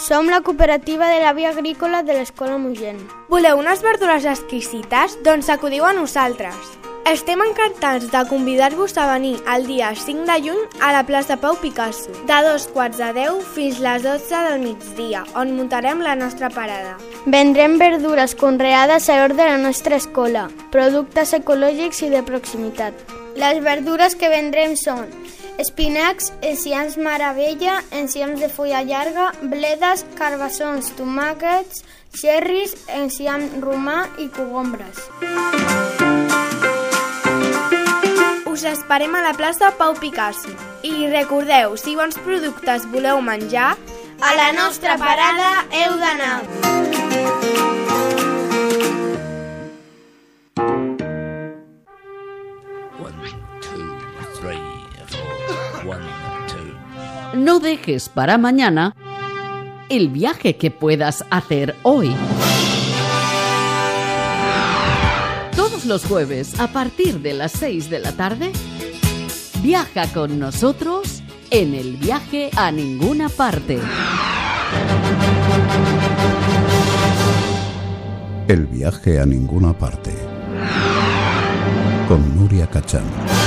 Som la cooperativa de la via agrícola de l'Escola Mogent. Voleu unes verdures exquisites? Doncs acudiu a nosaltres. Estem encantats de convidar-vos a venir el dia 5 de juny a la plaça Pau Picasso, de 2:45 fins les 12 del migdia, on muntarem la nostra parada. Vendrem verdures conreades a l'hort de la nostra escola, productes ecològics i de proximitat. Les verdures que vendrem són espinacs, enciams meravella, enciams de fulla llarga, bledes, carbassons, tomàquets, xerris, enciam romà i cogombres. Us esperem a la plaça Pau Picasso. I recordeu, si bons productes voleu menjar, a la nostra parada heu d'anar. No dejes para mañana el viaje que puedas hacer hoy. Todos los jueves, a partir de las 6 de la tarde, viaja con nosotros en el viaje a ninguna parte. El viaje a ninguna parte. Con Núria Cachán.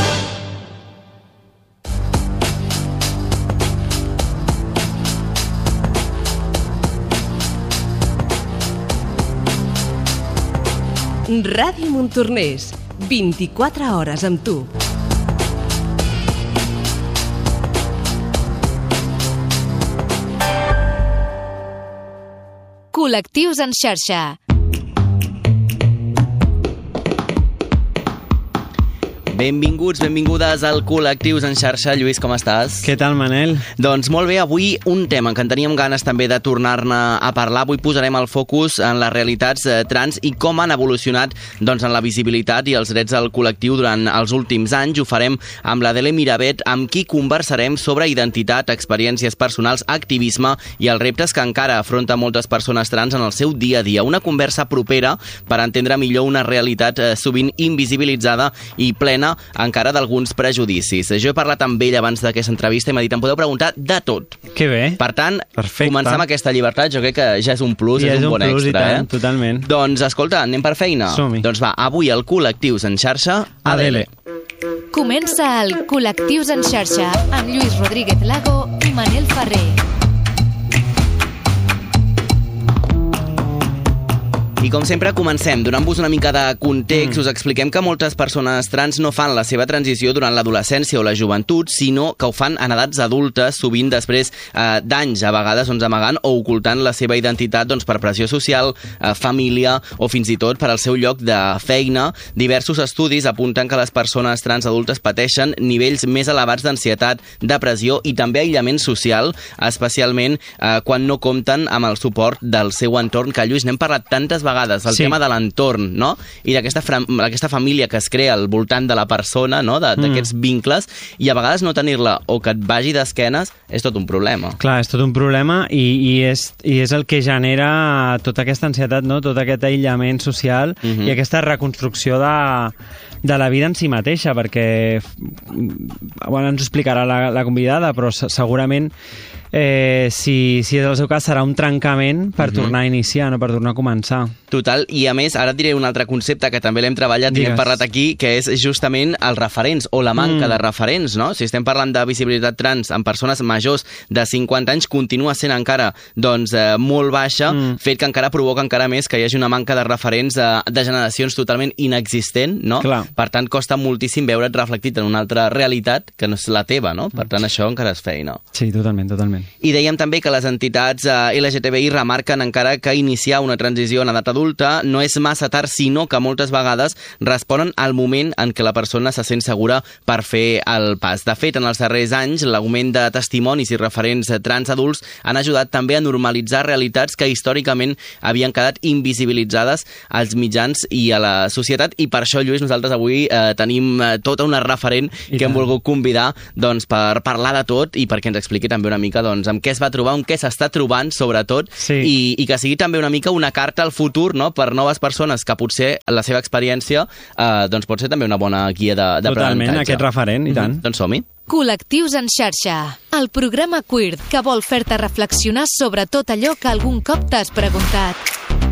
Ràdio Montornès, 24 hores amb tu. Col·lectius en xarxa. Benvinguts, benvingudes al Col·lectius en xarxa. Lluís, com estàs? Què tal, Manel? Doncs molt bé, avui un tema que en teníem ganes també de tornar-ne a parlar. Avui posarem el focus en les realitats trans i com han evolucionat en la visibilitat i els drets del col·lectiu durant els últims anys. Ho farem amb l'Adele Miravet, amb qui conversarem sobre identitat, experiències personals, activisme i els reptes que encara afronta moltes persones trans en el seu dia a dia. Una conversa propera per entendre millor una realitat sovint invisibilitzada i plena encara d'alguns prejudicis. Jo he parlat amb ell abans d'aquesta entrevista i m'ha dit em podeu preguntar de tot. Que bé. Per tant, perfecte. Començar amb aquesta llibertat jo crec que ja és un plus, ja és un bon plus, extra. I tant, totalment. Doncs escolta, anem per feina. Som-hi. Doncs va, avui al Col·lectius en xarxa, Adele. Comença el Col·lectius en xarxa amb Lluís Rodríguez Lago i Manel Ferrer. I com sempre comencem donant-vos una mica de context. Us expliquem que moltes persones trans no fan la seva transició durant l'adolescència o la joventut, sinó que ho fan en edats adultes, sovint després d'anys, a vegades amagant o ocultant la seva identitat per pressió social, família o fins i tot per al seu lloc de feina. Diversos estudis apunten que les persones trans adultes pateixen nivells més elevats d'ansietat, depressió i també aïllament social, especialment quan no compten amb el suport del seu entorn, que Lluís, n'hem parlat tantes vegades, el tema de l'entorn, no? I d'aquesta família que es crea al voltant de la persona, no? D'aquests vincles, i a vegades no tenir-la o que et vagi d'esquenes és tot un problema. Clar, és tot un problema i és el que genera tota aquesta ansietat, no? Tot aquest aïllament social i aquesta reconstrucció de la vida en si mateixa, perquè ens ho explicarà la convidada, però segurament si és el seu cas serà un trencament per tornar a iniciar, no per tornar a començar. Total, i a més ara et diré un altre concepte que també l'hem treballat i hem parlat aquí, que és justament els referents o la manca de referents, no? Si estem parlant de visibilitat trans en persones majors de 50 anys, continua sent encara molt baixa, fet que encara provoca encara més que hi hagi una manca de referents de generacions totalment inexistent, no? Clar. Per tant, costa moltíssim veure't reflectit en una altra realitat que no és la teva, no? Per tant, això encara és feina. Sí, totalment. I dèiem també que les entitats LGTBI remarquen encara que iniciar una transició en edat adulta no és massa tard, sinó que moltes vegades responen al moment en què la persona se sent segura per fer el pas. De fet, en els darrers anys, l'augment de testimonis i referents trans adults han ajudat també a normalitzar realitats que històricament havien quedat invisibilitzades als mitjans i a la societat, i per això, Lluís, nosaltres avui tenim tota una referent que hem volgut convidar per parlar de tot i perquè ens expliqui també una mica doncs, amb què es va trobar, amb què s'està trobant, sobretot, i que sigui també una mica una carta al futur, no?, per noves persones que potser la seva experiència doncs pot ser també una bona guia d'aprenentatge. Totalment, aquest referent, i tant. Doncs som-hi. Col·lectius en xarxa, el programa queer que vol fer-te reflexionar sobre tot allò que algun cop t'has preguntat.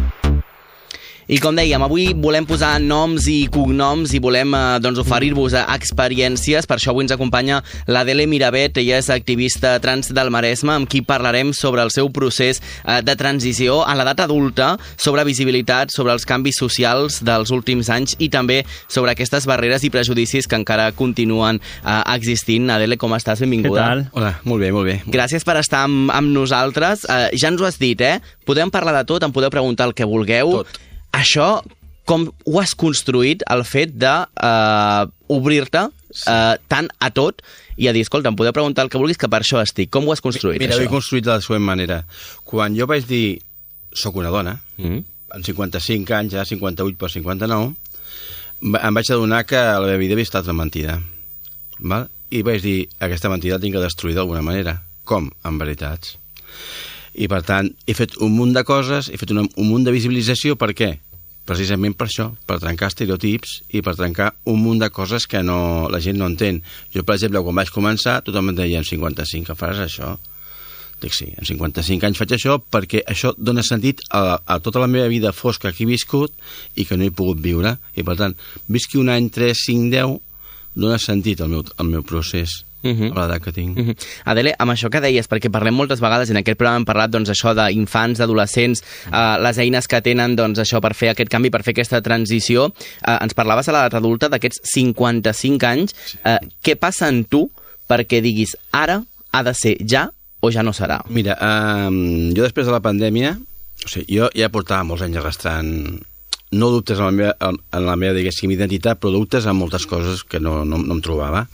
I com dèiem, avui volem posar noms i cognoms i volem doncs, oferir-vos experiències. Per això avui ens acompanya l'Adele Miravet. Ella és activista trans del Maresme, amb qui parlarem sobre el seu procés de transició a l'edat adulta, sobre visibilitat, sobre els canvis socials dels últims anys i també sobre aquestes barreres i prejudicis que encara continuen existint. Adele, com estàs? Benvinguda. Què tal? Hola, molt bé, molt bé. Gràcies per estar amb nosaltres. Ja ens ho has dit, Podem parlar de tot, em podeu preguntar el que vulgueu. Tot. Això, com ho has construït, el fet d'obrir-te tant a tot i a dir, escolta, em podeu preguntar el que vulguis, que per això estic. Com ho has construït, Mira, això? ho he construït de la següent manera. Quan jo vaig dir, soc una dona, amb 55 anys, ja 58 per 59, em vaig adonar que la meva vida havia estat una mentida. Val? I vaig dir, aquesta mentida la tinc que destruir d'alguna manera. Com? Amb veritats. I, per tant, he fet un munt de coses, he fet un munt de visibilització. Per què? Precisament per això, per trencar estereotips i per trencar un munt de coses que la gent no entén. Jo, per exemple, quan vaig començar, tothom em deia, amb 55, que faràs això? Dic, sí, amb 55 anys faig això perquè això dona sentit a tota la meva vida fosca que he viscut i que no he pogut viure. I, per tant, visqui un any, 3, 5, 10, dona sentit al meu procés. A l'edat que tinc. Adele, amb això que deies, perquè parlem moltes vegades, en aquest programa hem parlat doncs, això d'infants, d'adolescents, les eines que tenen doncs, això per fer aquest canvi, per fer aquesta transició. Ens parlaves a l'edat adulta d'aquests 55 anys. Què passa en tu perquè diguis ara ha de ser ja o ja no serà? Mira, jo després de la pandèmia, o sigui, jo ja portava molts anys arrastrant no dubtes en la meva diguéssim, identitat, però dubtes en moltes coses que no em trobava.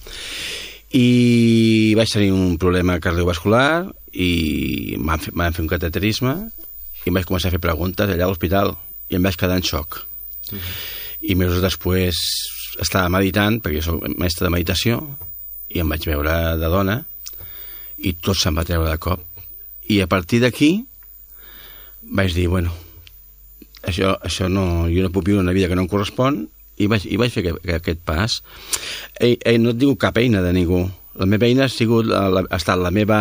I vaig tenir un problema cardiovascular i m'han fet un cateterisme i em vaig començar a fer preguntes allà a l'hospital i em vaig quedar en xoc. I mesos després estava meditant, perquè jo soc mestre de meditació, i em vaig veure de dona i tot se'm va treure de cop. I a partir d'aquí vaig dir, bueno, això no, jo no puc viure una vida que no em correspon. I vaig fer aquest pas. No et diu cap eina de ningú. La meva eina ha estat la meva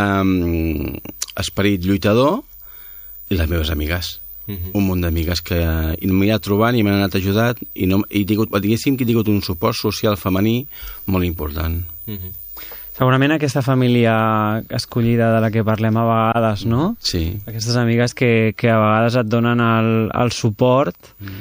esperit lluitador i les meves amigues. Un munt d'amigues que m'he anat trobant i m'han anat ajudant i diguéssim que he tingut un suport social femení molt important. Segurament aquesta família escollida de la que parlem a vegades, no? Sí. Aquestes amigues que a vegades et donen el suport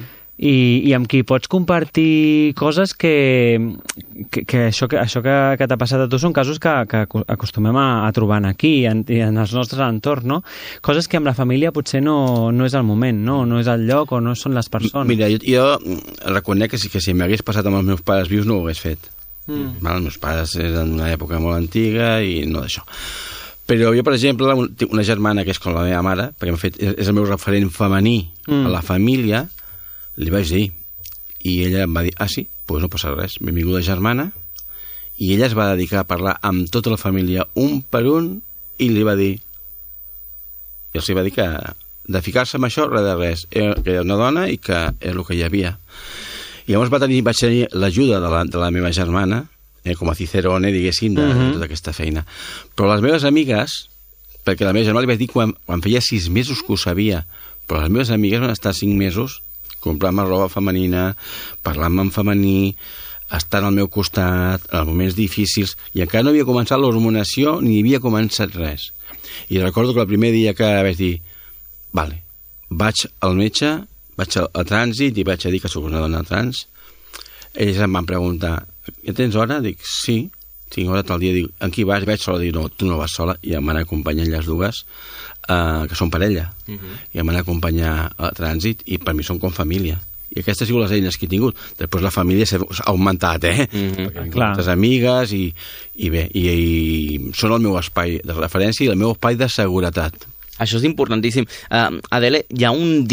i amb qui pots compartir coses que això que t'ha passat a tu són casos que acostumem a trobar aquí, en els nostres entorns, no? Coses que amb la família potser no és el moment, no és el lloc o no són les persones. Mira, jo reconec que si m'hagués passat amb els meus pares vius no ho hagués fet. Els meus pares eren d'una època molt antiga i no d'això. Però jo, per exemple, tinc una germana que és com la meva mare, perquè és el meu referent femení a la família. Li vaig dir, i ella em va dir, sí, doncs no passa res, benvinguda germana, i ella es va dedicar a parlar amb tota la família un per un, i li va dir, i els va dir que de ficar-se amb això, res de res, que era una dona i que era el que hi havia. I llavors vaig tenir l'ajuda de la meva germana, com a cicerone, diguéssim, de tota aquesta feina. Però les meves amigues, perquè la meva germana li vaig dir quan feia 6 mesos que ho sabia, però les meves amigues van estar 5 mesos comprant-me roba femenina, parlant-me en femení, estant al meu costat, en els moments difícils, i encara no havia començat l'hormonació ni havia començat res. I recordo que el primer dia que vaig dir, vale, vaig al metge, vaig al trànsit i vaig a dir que sóc una dona trans. Ells em van preguntar, ja tens hora? Dic, sí, tinc hora tal dia. Dic, en qui vas? Vaig sola. Dic, no, tu no vas sola. I em van acompanyar les dues, que són parella, i em van acompanyar al trànsit i per mi són com família. I aquestes han sigut les eines que he tingut. Després la família s'ha augmentat, perquè moltes amigues i bé, i són el meu espai de referència i el meu espai de seguretat. Això és importantíssim. Adele, hi ha un dia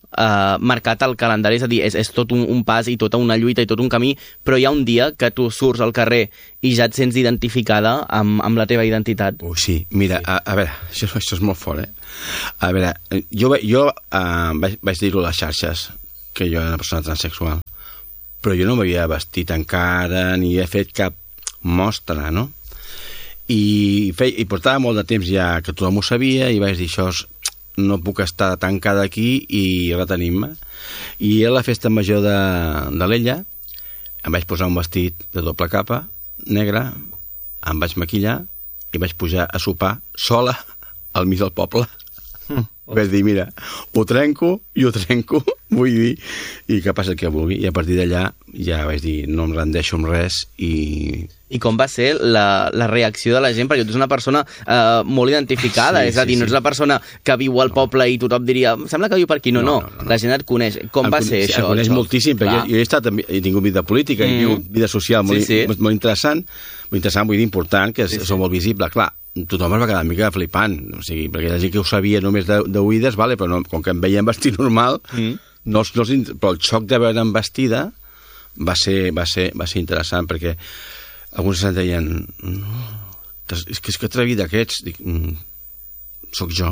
marcat al calendari, és a dir, és tot un pas i tota una lluita i tot un camí, però hi ha un dia que tu surts al carrer i ja et sents identificada amb la teva identitat. Sí, mira, a veure, això és molt fort, A veure, jo vaig dir-ho a les xarxes, que jo era una persona transsexual, però jo no m'havia vestit encara, ni he fet cap mostra, no? I portava molt de temps ja que tothom ho sabia, i vaig dir, això no puc estar tancada aquí i retenir-me. I a la festa major de l'Ella em vaig posar un vestit de doble capa, negre, em vaig maquillar i vaig pujar a sopar sola al mig del poble. Vaig dir, mira, ho trenco, vull dir, i que passi el que vulgui. I a partir d'allà ja vaig dir, no em rendeixo amb res. I com va ser la reacció de la gent? Perquè tu ets una persona molt identificada, és a dir, no ets la persona que viu al poble i tothom diria, sembla que viu per aquí. No. La gent et coneix. Com va ser això? Em coneix moltíssim, perquè jo he tingut vida política, he tingut vida social molt interessant, vull dir, important, que és molt visible. Clar, tothom es va quedar una mica flipant, o sigui, perquè la gent que ho sabia només d'oïdes, però com que em veiem vestit normal, però el xoc de veure'm vestida va ser interessant, perquè alguns se'n deien, és que atrevit d'aquests. Dic, soc jo.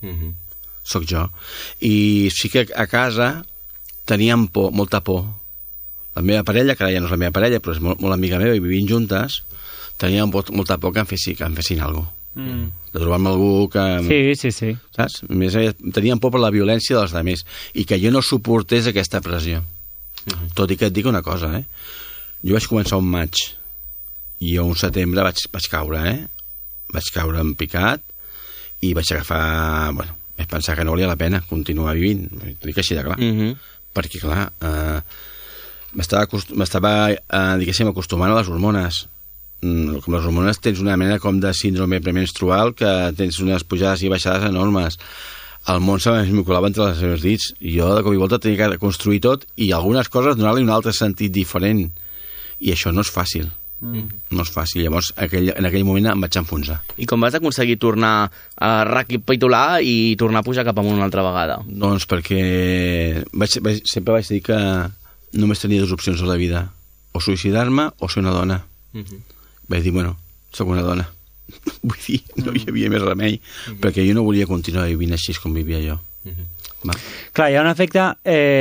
I sí que a casa teníem por, molta por. La meva parella, que ara ja no és la meva parella, però és molt amiga meva i vivim juntes, teníem molta por que em fessin alguna cosa. De trobar-me algú que... Sí. Saps? Teníem por per la violència dels altres i que jo no suportés aquesta pressió. Tot i que et dic una cosa, jo vaig començar un maig i un setembre vaig caure, vaig caure en picat i vaig agafar... vaig pensar que no valia la pena continuar vivint, t'ho dic així de clar. Perquè, clar, m'estava, diguéssim, acostumant a les hormones. Com les hormones tens una mena com de síndrome premenstrual, que tens unes pujades i baixades enormes. El món se m'esmicolava entre els meus dits i jo de cop i volta tenia que construir tot i algunes coses donar-li un altre sentit diferent, i això no és fàcil. No és fàcil. Llavors en aquell moment em vaig enfonsar. I com vas aconseguir tornar a recapitular i tornar a pujar cap amunt una altra vegada? Doncs perquè sempre vaig dir que només tenia dues opcions a la vida, o suïcidar-me o ser una dona. Vaig dir, soc una dona. Vull dir, no hi havia més remei, perquè jo no volia continuar vivint així com vivia jo. Clar, hi ha un efecte...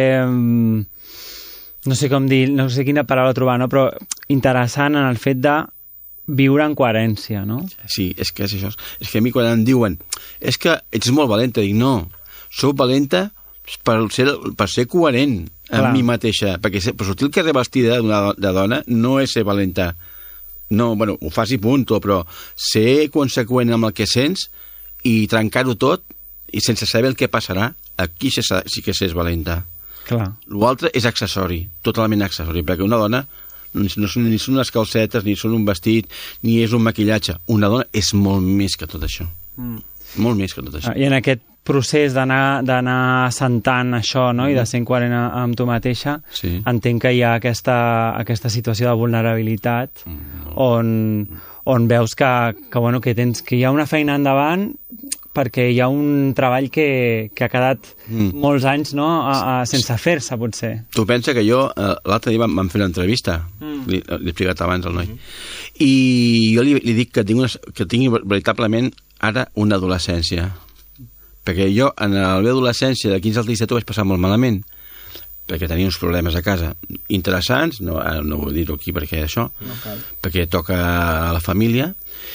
no sé com dir, no sé quina paraula trobar, no? Però interessant en el fet de viure en coherència, no? Sí, és que és això. És que a mi quan em diuen és que ets molt valenta, dic no, sóc valenta per ser coherent amb mi mateixa, perquè per sortir al carrer vestida de dona no és ser valenta. No, ho fas i punt, però ser conseqüent amb el que sents i trencar-ho tot i sense saber el que passarà, aquí sí que és valenta. L'altre és accessori, totalment accessori, perquè una dona ni són unes calcetes, ni són un vestit, ni és un maquillatge. Una dona és molt més que tot això. Molt més que tot això. I en aquest procés d'anar assentant això, no? I de ser coherent amb tu mateixa, entenc que hi ha aquesta situació de vulnerabilitat on veus que hi ha una feina endavant perquè hi ha un treball que ha quedat molts anys sense fer-se, potser. Tu pensa que jo, l'altre dia vam fer una entrevista, l'he explicat abans al noi, i jo li dic que tinc veritablement ara una adolescència. Perquè jo, en la meva adolescència, de 15 als 17, ho vaig passar molt malament, perquè tenia uns problemes a casa interessants, no vull dir-ho aquí perquè això, perquè toca a la família,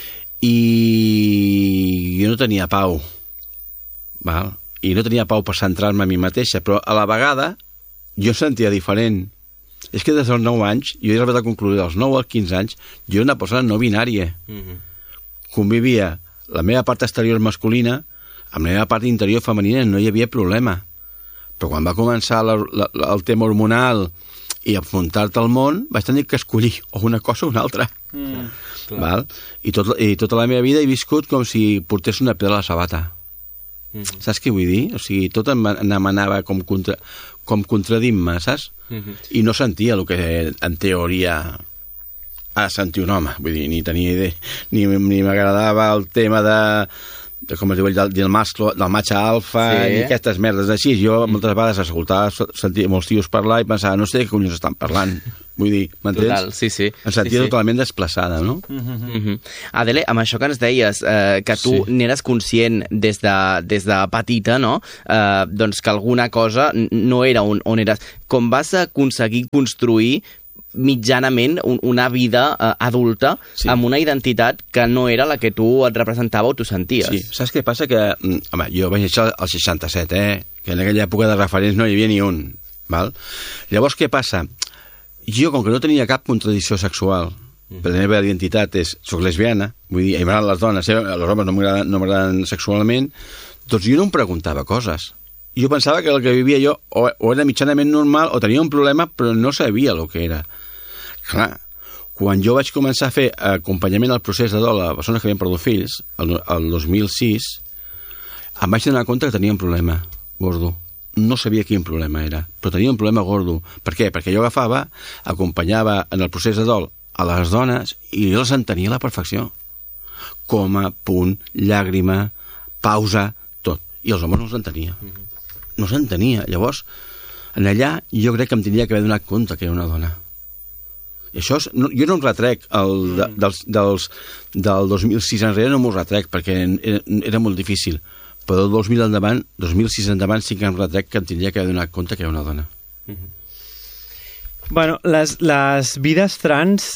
i jo no tenia pau, i no tenia pau per centrar-me a mi mateixa, però a la vegada jo sentia diferent. És que des dels 9 anys, jo he arribat a concluir dels 9 als 15 anys, jo era una persona no binària. Convivia la meva part exterior masculina amb la meva part interior femenina, no hi havia problema. Però quan va començar el tema hormonal i afrontar-te al món, vaig tenir que escollir o una cosa o una altra. I tota la meva vida he viscut com si portés una pedra a la sabata. Saps què vull dir? O sigui, tot m'anava com contradint-me, saps? I no sentia el que en teoria ha de sentir un home. Vull dir, ni tenia idea, ni m'agradava el tema com es diu, del matxa alfa i aquestes merdes així. Jo moltes vegades escoltava, sentia molts tios parlar i pensava, no sé de què collons estan parlant. Vull dir, m'entens? Total, sí. Em sentia totalment desplaçada, no? Adele, amb això que ens deies, que tu n'eres conscient des de petita, no? Doncs que alguna cosa no era on eres. Com vas aconseguir construir mitjanament una vida adulta amb una identitat que no era la que tu et representava o tu senties. Sí, saps què passa? Que, home, jo vaig néixer al 67, que en aquella època de referents no hi havia ni un, val? Llavors, què passa? Jo, com que no tenia cap contradicció sexual, per la meva identitat soc lesbiana, vull dir, m'agraden les dones, els homes no m'agraden sexualment, doncs jo no em preguntava coses. Jo pensava que el que vivia jo o era mitjanament normal o tenia un problema, però no sabia el que era. Clar, quan jo vaig començar a fer acompanyament al procés de dol a persones que havien perdut fills, el 2006, em vaig donar compte que tenia un problema gordo. No sabia quin problema era, però tenia un problema gordo. Per què? Perquè jo acompanyava en el procés de dol a les dones i jo les entenia a la perfecció. Coma, punt, llàgrima, pausa, tot. I els homes no els entenia. No s'entenia. Llavors, en allà jo crec que em tindria que haver donat compte que era una dona. I això jo no em retrec del 2006 enrere, no m'ho retrec perquè era molt difícil, però del 2006 endavant sí que em retrec que em tindria que haver donat compte que era una dona. Bueno, les vides trans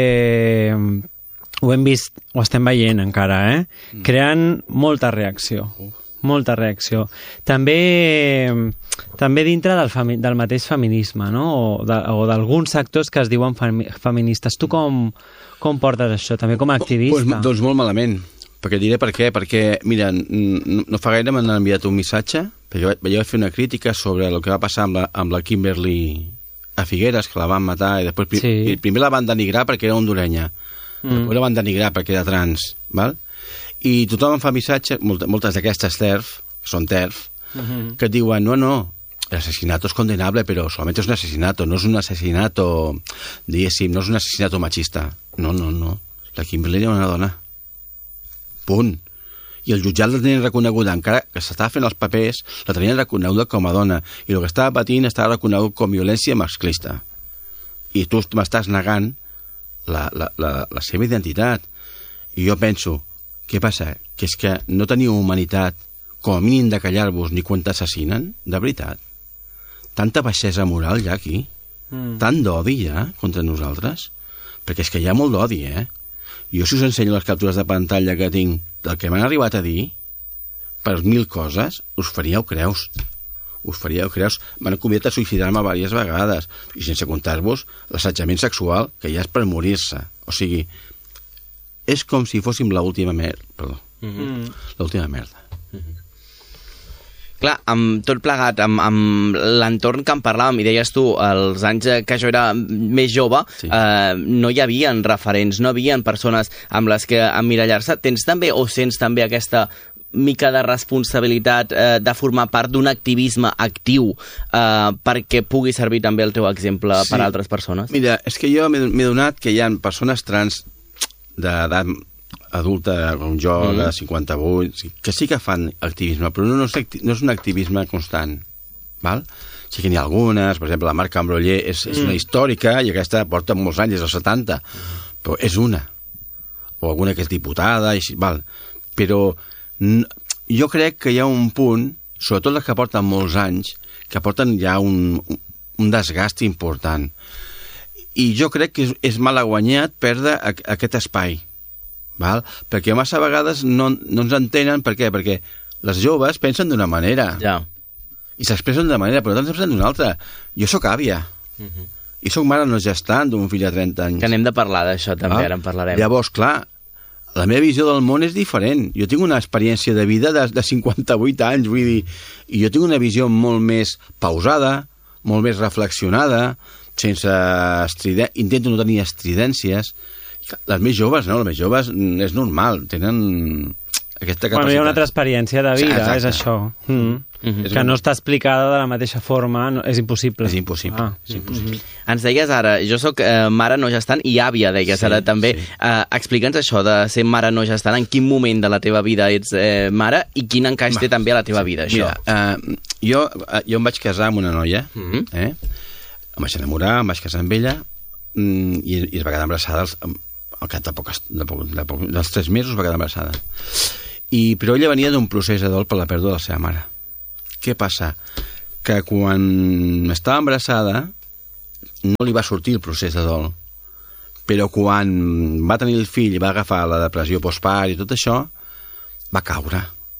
ho hem vist, ho estem veient encara, creen molta reacció. Molta reacció. També dintre del mateix feminisme, no? O d'alguns sectors que es diuen feministes. Tu com portes això, també com a activista? Doncs molt malament, perquè diré per què. Perquè, mira, no fa gaire m'han enviat un missatge, perquè vaig fer una crítica sobre el que va passar amb la Kimberly a Figueres, que la van matar, i després primer la van denigrar perquè era hondurenya, després la van denigrar perquè era trans, val? I tothom em fa missatges, moltes d'aquestes TERF, són TERF, que et diuen, no, el asesinato es condenable, pero solamente es un asesinato, no es un asesinato, diguéssim, no és un asesinato machista. No. La Kimberly era una dona. Punt. I el jutjat la tenien reconeguda, encara que s'estava fent els papers, la tenien reconeguda com a dona. I el que estava patint estava reconegut com violència masclista. I tu m'estàs negant la seva identitat. I jo penso, què passa? Que és que no teniu humanitat com a mínim de callar-vos ni quan t'assassinen? De veritat? Tanta baixesa moral hi ha aquí? Tant d'odi hi ha contra nosaltres? Perquè és que hi ha molt d'odi, Jo si us ensenyo les captures de pantalla que tinc del que m'han arribat a dir, per 1000 coses, us faríeu creus. M'han convidat a suïcidar-me diverses vegades, i sense comptar-vos l'assetjament sexual, que ja és per morir-se. O sigui, és com si fóssim l'última merda. Perdó. L'última merda. Clar, amb tot plegat, amb l'entorn que en parlàvem, i deies tu, els anys que jo era més jove, no hi havia referents, no hi havia persones amb les que emmirallar-se. Tens també, o sents també aquesta mica de responsabilitat de formar part d'un activisme actiu perquè pugui servir també el teu exemple per a altres persones? Mira, és que jo m'he donat que hi ha persones trans d'edat adulta, com jo, de 58, que sí que fan activisme, però no és un activisme constant, val? Sí que n'hi ha algunes, per exemple, la Marc Ambroller és una històrica i aquesta porta molts anys, és dels 70, però és una. O alguna que és diputada, val? Però jo crec que hi ha un punt, sobretot les que porten molts anys, que porten ja un desgast important. I jo crec que és malaguanyat perdre aquest espai, val? Perquè massa vegades no ens entenen. Per què? Perquè les joves pensen d'una manera i s'expressen d'una manera, però nosaltres pensem d'una altra. Jo sóc àvia i sóc mare no gestant d'un fill de 30 anys. Que anem de parlar d'això també, ara en parlarem. Llavors, clar, la meva visió del món és diferent. Jo tinc una experiència de vida de 58 anys, vull dir, i jo tinc una visió molt més pausada, molt més reflexionada, sense intento no tenir estridències. Les més joves, no? Les més joves és normal, tenen aquesta capacitat. Bueno, hi ha una altra experiència de vida, Exacte. és això. Que no està explicada de la mateixa forma, és impossible. És impossible, és impossible. Ens deies ara, jo sóc mare no gestant i àvia, deies ara també. Explica'ns això de ser mare no gestant, en quin moment de la teva vida ets mare i quin encaix té també a la teva vida, això. Mira, jo em vaig casar amb una noia, em vaig enamorar, em vaig casar amb ella i es va quedar embarassada al cap dels 3 mesos va quedar embarassada. Però ella venia d'un procés de dol per la pèrdua de la seva mare. Què passa? Que quan estava embarassada no li va sortir el procés de dol, però quan va tenir el fill i va agafar la depressió postpart i tot això, va caure.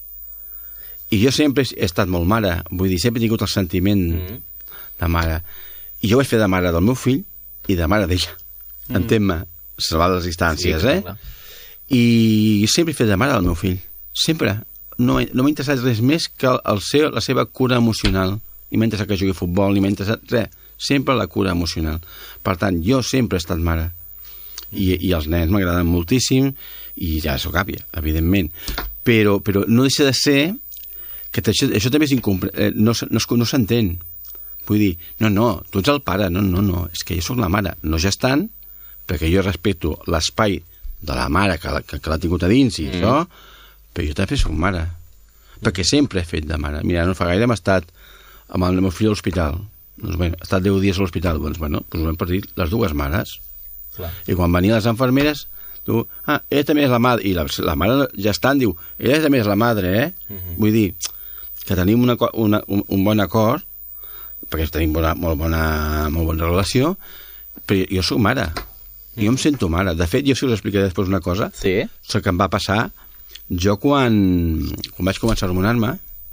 I jo sempre he estat molt mare, vull dir, sempre he tingut el sentiment de mare. I jo vaig fer de mare del meu fill i de mare d'ella. Entén-me, salvar les distàncies, I sempre he fet de mare del meu fill. Sempre. No m'ha interessat res més que la seva cura emocional. Ni m'ha interessat que jugui a futbol, ni m'ha interessat res. Sempre la cura emocional. Per tant, jo sempre he estat mare. I els nens m'agraden moltíssim i ja sóc àvia, evidentment. Però no deixa de ser que això també és no s'entén. Vull dir, no, tu ets el pare, no, és que jo sóc la mare, no gestant, perquè jo respecto l'espai de la mare que l'ha tingut a dins i això, però jo també soc mare, perquè sempre he fet de mare. Mira, no fa gaire hem estat amb el meu fill a l'hospital. Doncs bé, ha estat 10 dies a l'hospital. Doncs bueno, ho hem perdut les dues mares. Clar. I quan venien les infermeres, diu, ella també és la mare. I la mare ja estan, diu, ella també és la madre, Vull dir, que tenim un bon acord, perquè tenim molt bona relació, però jo soc mare. Jo em sento mare. De fet, jo si us explicaré després una cosa, que em va passar. Jo, quan vaig començar a hormonar-me,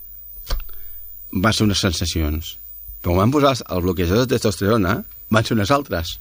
van ser unes sensacions. Però quan van posar el bloquejador de testosterona, van ser unes altres.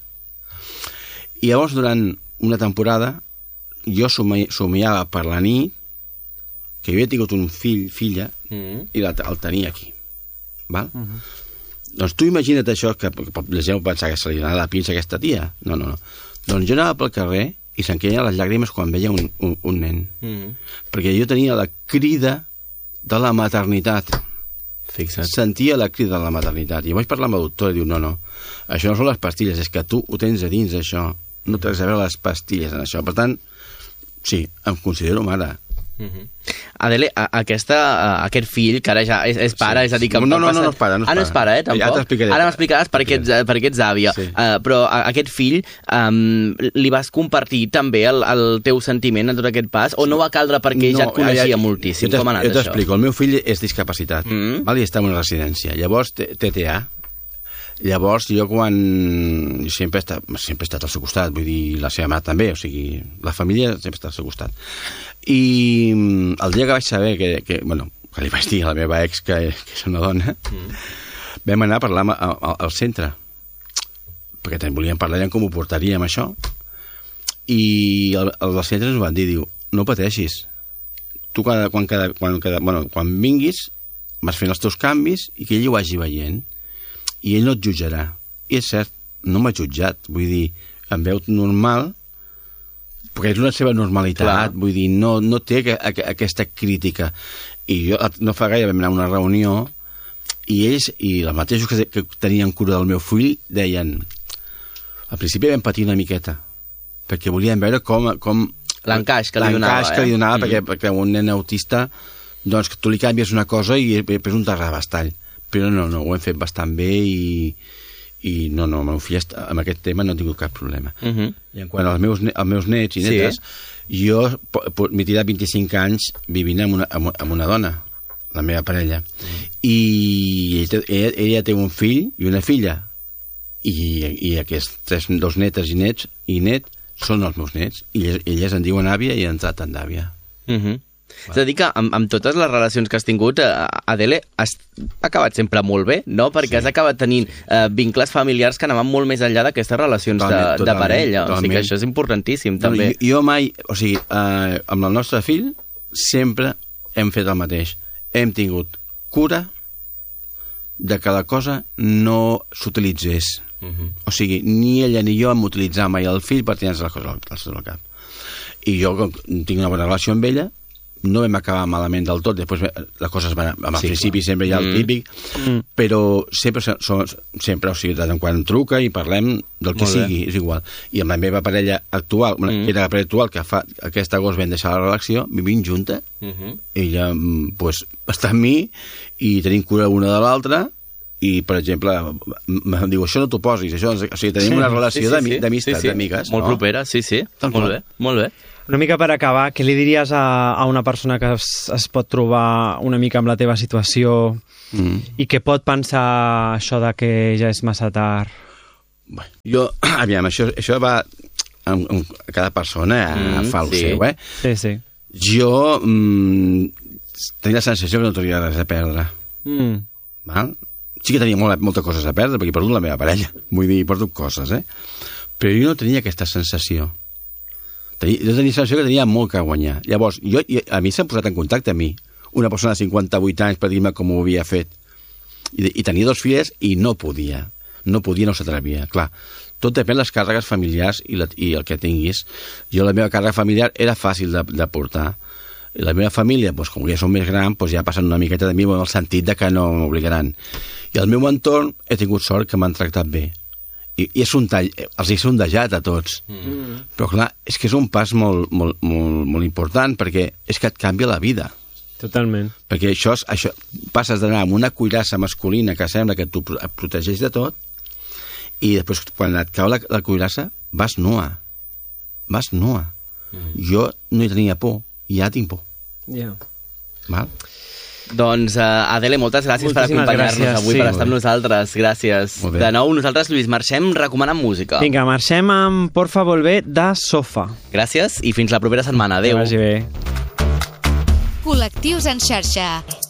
I llavors, durant una temporada, jo somiava per la nit que havia tingut un filla, i el tenia aquí. Val? Doncs tu imagina't això, que la gent pensar que se li anava la pinça a aquesta tia. No. Doncs jo anava pel carrer i se'm queien les llàgrimes quan veia un nen. Perquè jo tenia la crida de la maternitat. Fixa't. Sentia la crida de la maternitat. I vaig parlar amb el doctor i diu, no, això no són les pastilles, és que tu ho tens a dins, això. No tens a veure les pastilles en això. Per tant, sí, em considero mare. Adele, aquest fill que ara ja és pare, és a dir que no és pare, no és pare, tampoc? Ja t'explicaré. Ara m'explicaràs per què ets àvia, però aquest fill li vas compartir també el teu sentiment en tot aquest pas, o no va caldre perquè ja et coneixia moltíssim? Com ha anat això? Jo t'explico, el meu fill és discapacitat, i està en una residència, llavors TTA. Llavors jo sempre he estat al seu costat, vull dir, la seva mare també, o sigui, la família sempre està al seu costat. I el dia que vaig saber que li vaig dir a la meva ex que és una dona, vam anar a parlar al centre, perquè també volíem parlar com ho portaríem això, i el centre ens van dir, diu, no pateixis, tu quan vinguis vas fent els teus canvis i que ell ho vagi veient i ell no et jutjarà. I és cert, no m'ha jutjat, vull dir, em veu normal, perquè és una seva normalitat, vull dir, no té aquesta crítica. I jo no fa gaire vam anar a una reunió i ells, i els mateixos que tenien cura del meu fill, deien, al principi vam patir una miqueta, perquè volien veure com l'encaix que li donava, perquè un nen autista, doncs que tu li canvies una cosa i després un terrabastall. Però no, ho hem fet bastant bé i no, el meu fill amb aquest tema no ha tingut cap problema. I en quant als meus nets i netes, jo m'he tirat 25 anys vivint amb una dona, la meva parella, i ella té un fill i una filla, i aquests dos netes i net són els meus nets, i elles en diuen àvia i ens traten d'àvia. És a dir que amb totes les relacions que has tingut, Adele, has acabat sempre molt bé, no? Perquè has acabat tenint vincles familiars que anaven molt més enllà d'aquestes relacions de parella. O sigui que això és importantíssim, també. Jo mai, o sigui, amb el nostre fill sempre hem fet el mateix. Hem tingut cura de que la cosa no s'utilitzés. O sigui, ni ella ni jo hem utilitzat mai el fill per tenir les coses al cap. I jo tinc una bona relació amb ella, no vam acabar malament del tot, després les coses van, al principi sempre hi ha el típic, però sempre, o sigui, de tant en quan truca i parlem del que sigui, és igual. I amb la meva parella actual, que era la parella actual, que fa aquest agost vam deixar la relació, vivim junta, ella pues, està amb mi i tenim cura una de l'altra, i, per exemple, em diu, això no t'ho posis, això, o sigui, tenim una relació d'amistat, d'amigues. Molt propera, sí. Molt bé. Una mica per acabar, què li diries a una persona que es pot trobar una mica amb la teva situació i que pot pensar això de que ja és massa tard? Jo, aviam, això va... Cada persona fa el seu, eh? Sí. Jo tenia la sensació que no tenia res a perdre. Val? Sí que tenia moltes coses a perdre, perquè he perdut la meva parella. Vull dir, he perdut coses, eh? Però jo no tenia aquesta sensació. Jo tenia la sensació que tenia molt que guanyar. Llavors, a mi s'han posat en contacte amb mi, una persona de 58 anys per dir-me com ho havia fet. I tenia 2 filles i no podia. No s'atrevia. Clar, tot depèn de les càrregues familiars i el que tinguis. Jo, la meva càrrega familiar era fàcil de portar. I la meva família, doncs, com ja són més grans, doncs ja passen una miqueta de mi en el sentit de que no m'obligaran. I al meu entorn he tingut sort que m'han tractat bé. I és els he sondejat a tots. Però clar, és que és un pas molt important, perquè és que et canvia la vida. Totalment. Perquè això passes d'anar amb una cuirassa masculina que sembla que et protegeix de tot, i després quan et cau la cuirassa vas nua. Jo no hi tenia por, i ja tinc por. Val? Doncs, Adele, moltes gràcies per acompanyar-nos avui, per estar amb nosaltres. Gràcies. De nou, nosaltres, Lluís, marxem recomanant música. Vinga, marxem amb Porfa Volver de Sofa. Gràcies i fins la propera setmana. Adéu. Que vagi bé. Col·lectius en xarxa.